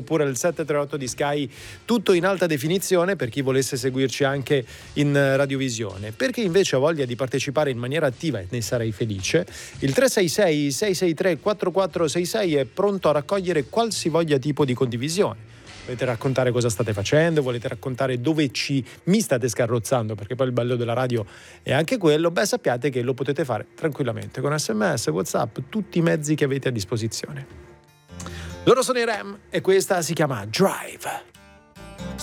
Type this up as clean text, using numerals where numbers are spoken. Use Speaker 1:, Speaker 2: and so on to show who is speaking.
Speaker 1: oppure il 738 di Sky, tutto in alta definizione per chi volesse seguirci anche in radiovisione. Per chi invece ha voglia di partecipare in maniera attiva, e ne sarei felice, il 366 663 4466 è pronto a raccogliere qualsivoglia tipo di condivisione. Volete raccontare cosa state facendo, volete raccontare dove mi state scarrozzando, perché poi il bello della radio è anche quello, beh, sappiate che lo potete fare tranquillamente con SMS, WhatsApp, tutti i mezzi che avete a disposizione. Loro sono i Rem e questa si chiama Drive.